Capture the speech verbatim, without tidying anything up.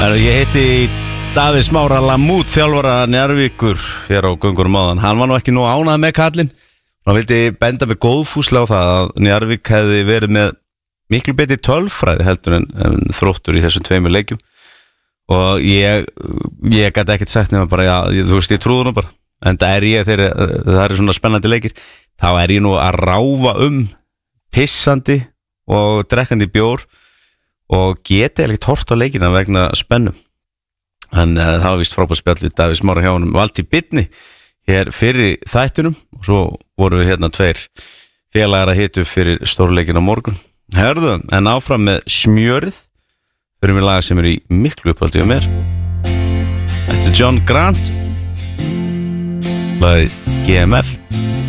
Ég heiti Davíð Smára Lamút, þjálfara Njarðvíkur hér á göngunum áðan. Hann var nú ekki nú ánægður með kallinn. Hann vildi benda með góðfúslega á það að Njarðvík hefði verið með miklu betri tölfræði heldur en, en Þróttur í þessum tveimur leikjum. Og ég, ég gæti ekkert sagt nema bara, já, ég, þú veist, ég trúði nú bara. En það er ég, þegar það eru svona spennandi leikir, þá er ég nú að ráfa um pissandi og drekkandi bjór og geti ekkert hort á leikina vegna spennum. En uh, það var vist frábært spjall við Davíð Smára hjá honum Valtý Bitni hér fyrir þættinum og svo voru við hérna tveir félagar að hitu fyrir stórleikin á morgun. Hörðu, en áfram með smjörið fyrir mig laga sem er í miklu uppáldi og mér. Þetta er John Grant lagið G M F.